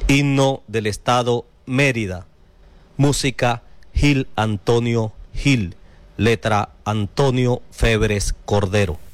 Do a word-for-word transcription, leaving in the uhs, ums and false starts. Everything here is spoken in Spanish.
Himno del Estado Mérida. Música Gil Antonio Gil. Letra Antonio Febres Cordero.